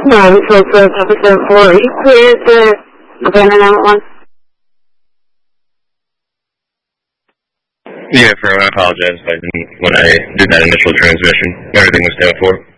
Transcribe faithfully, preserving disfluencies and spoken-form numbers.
No, this was uh, episode four. Are you clear to abandon that one? Yeah, for I apologize if I didn't when I did that initial transmission. Everything was ten four.